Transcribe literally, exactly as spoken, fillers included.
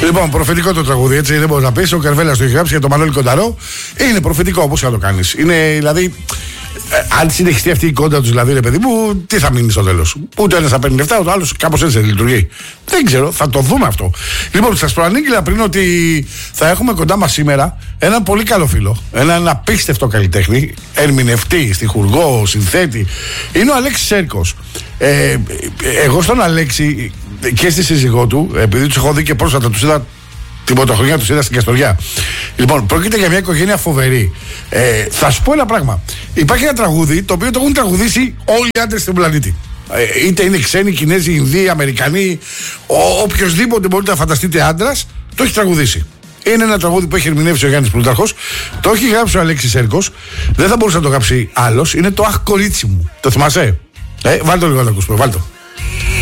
Λοιπόν, προφητικό το τραγούδι, έτσι δεν μπορεί να πει. Ο Καρβέλας το έχει γράψει για τον Μανώλη Κονταρό. Είναι προφητικό, όπως θα το κάνεις. Είναι δηλαδή. Ε, αν συνεχιστεί αυτή η κόντα του, δηλαδή, ρε παιδί μου, τι θα μείνει στο τέλος. Ούτε ένας θα παίρνει λεφτά, ούτε άλλος κάπως έτσι δεν λειτουργεί. Δεν ξέρω, θα το δούμε αυτό. Λοιπόν, σας προανήγγειλα πριν ότι θα έχουμε κοντά μας σήμερα έναν πολύ καλό φίλο. Έναν απίστευτο καλλιτέχνη, ερμηνευτή, στιχουργό, συνθέτη. Είναι ο Αλέξης Σέρκος. Ε, εγώ στον Αλέξη και στη σύζυγό του, επειδή τους έχω δει και πρόσφατα, τους είδα την πρωτοχρονιά, τους είδα στην Καστοριά. Λοιπόν, πρόκειται για μια οικογένεια φοβερή. Ε, θα σου πω ένα πράγμα. Υπάρχει ένα τραγούδι το οποίο το έχουν τραγουδήσει όλοι οι άντρες στον πλανήτη. Ε, είτε είναι ξένοι, Κινέζοι, Ινδοί, Αμερικανοί, οποιοδήποτε μπορείτε να φανταστείτε άντρας, το έχει τραγουδήσει. Είναι ένα τραγούδι που έχει ερμηνεύσει ο Γιάννης Πλούταρχος. Το έχει γράψει ο Αλέξης Σέρκος. Δεν θα μπορούσε να το γράψει άλλος. Είναι το Αχ κορίτσι μου. Το θυμάσαι? Ε, βάλτε το λίγο να το ακούσουμε. Βάλτε το.